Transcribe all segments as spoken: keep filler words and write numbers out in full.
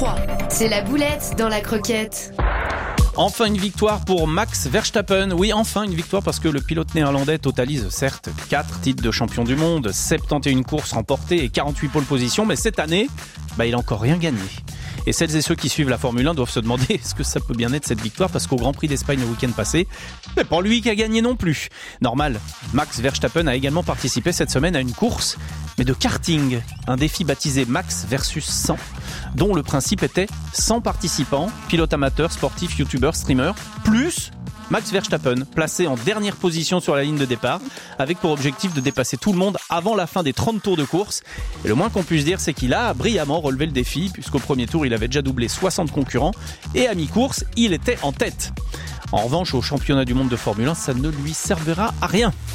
trois. C'est la boulette dans la croquette. Enfin une victoire pour Max Verstappen. Oui, enfin une victoire parce que le pilote néerlandais totalise certes quatre titres de champion du monde, soixante et onze courses remportées et quarante-huit pole positions, mais cette année, bah, il n'a encore rien gagné. Et celles et ceux qui suivent la Formule un doivent se demander est-ce que ça peut bien être cette victoire, parce qu'au Grand Prix d'Espagne le week-end passé, c'est pas lui qui a gagné non plus. Normal, Max Verstappen a également participé cette semaine à une course, mais de karting, un défi baptisé Max versus cent, dont le principe était cent participants, pilotes amateurs, sportifs, youtubeurs, streamers, plus Max Verstappen, placé en dernière position sur la ligne de départ, avec pour objectif de dépasser tout le monde avant la fin des trente tours de course. Et le moins qu'on puisse dire, c'est qu'il a brillamment relevé le défi, puisqu'au premier tour, il avait déjà doublé soixante concurrents, et à mi-course, il était en tête. En revanche, au championnat du monde de Formule un, ça ne lui servira à rien. Quoi ?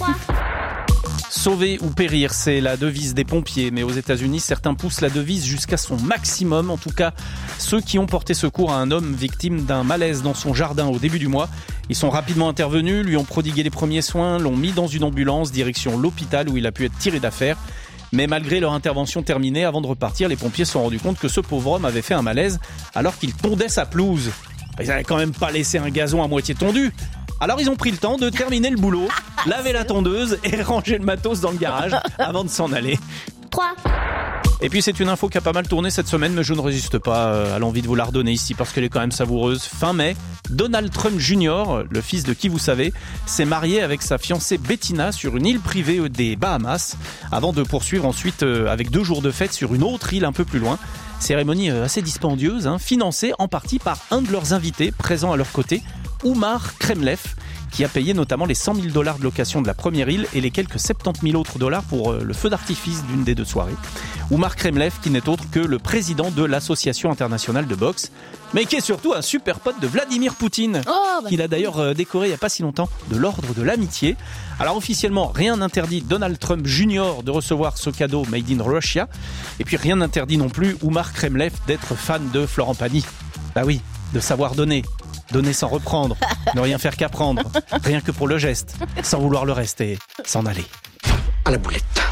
Sauver ou périr, c'est la devise des pompiers, mais aux États-Unis, certains poussent la devise jusqu'à son maximum. En tout cas, ceux qui ont porté secours à un homme victime d'un malaise dans son jardin au début du mois, ils sont rapidement intervenus, lui ont prodigué les premiers soins, l'ont mis dans une ambulance direction l'hôpital où il a pu être tiré d'affaire. Mais malgré leur intervention terminée, avant de repartir, les pompiers se sont rendus compte que ce pauvre homme avait fait un malaise alors qu'il tondait sa pelouse. Ils n'avaient quand même pas laissé un gazon à moitié tondu. Alors ils ont pris le temps de terminer le boulot, laver la tondeuse et ranger le matos dans le garage avant de s'en aller. trois. Et puis c'est une info qui a pas mal tourné cette semaine, mais je ne résiste pas à l'envie de vous la redonner ici parce qu'elle est quand même savoureuse. Fin mai, Donald Trump junior, le fils de qui vous savez, s'est marié avec sa fiancée Bettina sur une île privée des Bahamas, avant de poursuivre ensuite avec deux jours de fête sur une autre île un peu plus loin. Cérémonie assez dispendieuse, hein, financée en partie par un de leurs invités présents à leur côté, Umar Kremlev, qui a payé notamment les cent mille dollars de location de la première île et les quelques soixante-dix mille autres dollars pour le feu d'artifice d'une des deux soirées. Umar Kremlev, qui n'est autre que le président de l'Association internationale de boxe, mais qui est surtout un super pote de Vladimir Poutine, Oh, bah qu'il a d'ailleurs décoré il n'y a pas si longtemps de l'ordre de l'amitié. Alors officiellement, rien n'interdit Donald Trump junior de recevoir ce cadeau made in Russia, et puis rien n'interdit non plus Umar Kremlev d'être fan de Florent Pagny. Bah oui, de savoir donner. Donner sans reprendre, ne rien faire qu'apprendre, rien que pour le geste, sans vouloir le rester, s'en aller. À la boulette.